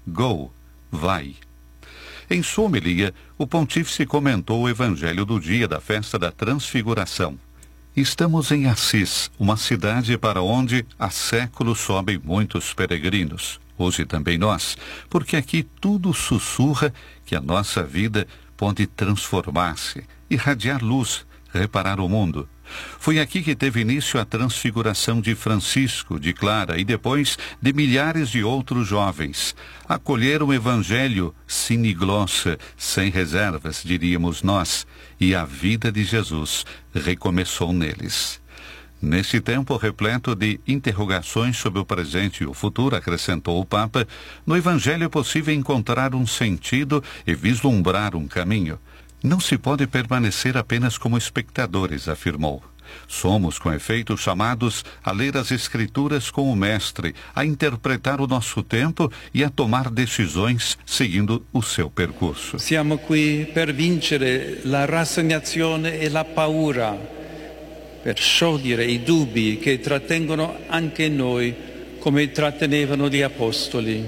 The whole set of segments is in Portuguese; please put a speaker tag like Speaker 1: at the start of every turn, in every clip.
Speaker 1: Go, vai. Em sua homilia, o pontífice comentou o evangelho do dia da festa da Transfiguração. Estamos em Assis, uma cidade para onde há séculos sobem muitos peregrinos. Hoje também nós, porque aqui tudo sussurra que a nossa vida pode transformar-se, irradiar luz, reparar o mundo. Foi aqui que teve início a transfiguração de Francisco, de Clara e depois de milhares de outros jovens. Acolheram o evangelho sine glossa, sem reservas, diríamos nós, e a vida de Jesus recomeçou neles. Nesse tempo repleto de interrogações sobre o presente e o futuro, acrescentou o Papa, no evangelho é possível encontrar um sentido e vislumbrar um caminho. Não se pode permanecer apenas como espectadores, afirmou. Somos, com efeito, chamados a ler as Escrituras com o Mestre, a interpretar o nosso tempo e a tomar decisões seguindo o seu percurso.
Speaker 2: Siamo qui per vincere la rassegnazione e la paura, per sciogliere i dubbi che trattengono anche noi, come trattenevano gli apostoli.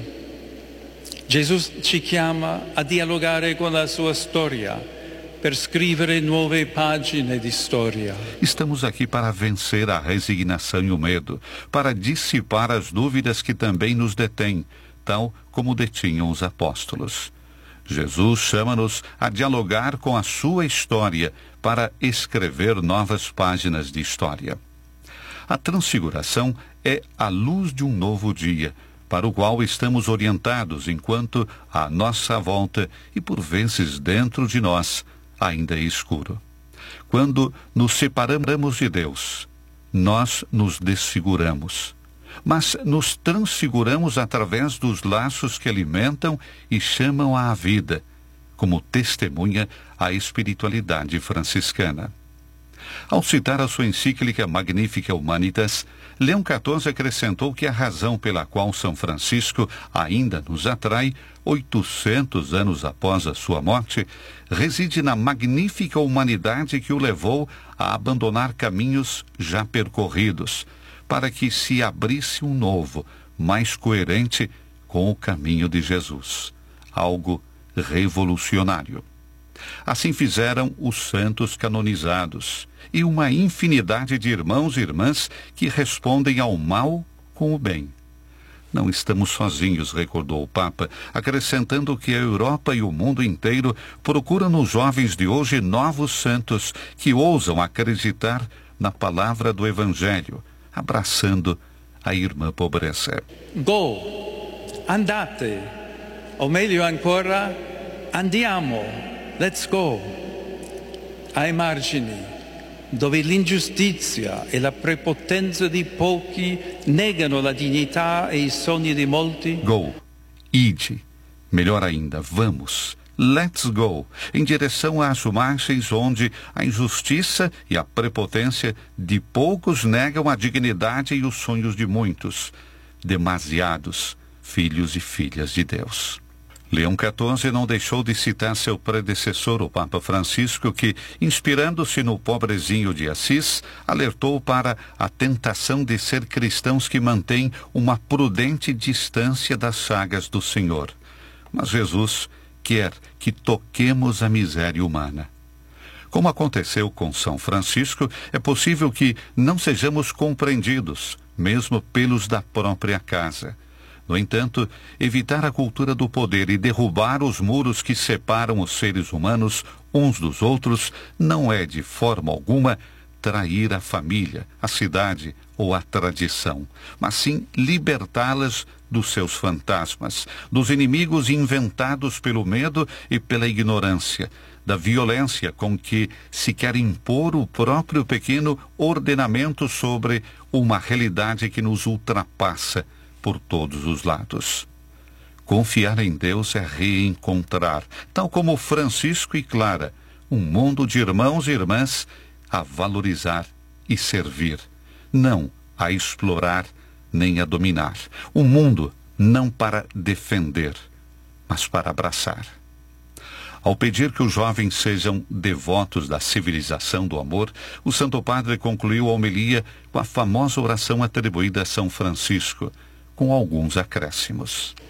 Speaker 2: Gesù ci chiama a dialogare con la sua storia, per scrivere nuove pagine di storia.
Speaker 1: Estamos aqui para vencer a resignação e o medo, para dissipar as dúvidas que também nos detêm, tal como detinham os apóstolos. Jesus chama-nos a dialogar com a sua história para escrever novas páginas de história. A transfiguração é a luz de um novo dia, para o qual estamos orientados enquanto à nossa volta e por vezes dentro de nós ainda é escuro. Quando nos separamos de Deus, nós nos desfiguramos, mas nos transfiguramos através dos laços que alimentam e chamam à vida, como testemunha a espiritualidade franciscana. Ao citar a sua encíclica Magnificat Humanitas, Leão XIV acrescentou que a razão pela qual São Francisco ainda nos atrai, 800 anos após a sua morte, reside na magnífica humanidade que o levou a abandonar caminhos já percorridos, para que se abrisse um novo, mais coerente com o caminho de Jesus. Algo revolucionário. Assim fizeram os santos canonizados e uma infinidade de irmãos e irmãs que respondem ao mal com o bem. Não estamos sozinhos, recordou o Papa, acrescentando que a Europa e o mundo inteiro procuram nos jovens de hoje novos santos que ousam acreditar na palavra do Evangelho, abraçando a irmã pobreza.
Speaker 2: Go, andate, o meglio ancora, andiamo, let's go, ai margini, dove l'ingiustizia e la prepotenza di pochi negano la dignità e i sogni di molti.
Speaker 1: Go, ide, melhor ainda, vamos, let's go, em direção às margens onde a injustiça e a prepotência de poucos negam a dignidade e os sonhos de muitos, demasiados filhos e filhas de Deus. Leão XIV não deixou de citar seu predecessor, o Papa Francisco, que, inspirando-se no pobrezinho de Assis, alertou para a tentação de ser cristãos que mantêm uma prudente distância das chagas do Senhor. Mas Jesus quer que toquemos a miséria humana. Como aconteceu com São Francisco, é possível que não sejamos compreendidos, mesmo pelos da própria casa. No entanto, evitar a cultura do poder e derrubar os muros que separam os seres humanos uns dos outros não é, de forma alguma, trair a família, a cidade ou a tradição, mas sim libertá-las dos seus fantasmas, dos inimigos inventados pelo medo e pela ignorância, da violência com que se quer impor o próprio pequeno ordenamento sobre uma realidade que nos ultrapassa por todos os lados. Confiar em Deus é reencontrar, tal como Francisco e Clara, um mundo de irmãos e irmãs a valorizar e servir, não a explorar nem a dominar. Um mundo não para defender, mas para abraçar. Ao pedir que os jovens sejam devotos da civilização do amor, o Santo Padre concluiu a homilia com a famosa oração atribuída a São Francisco, com alguns acréscimos.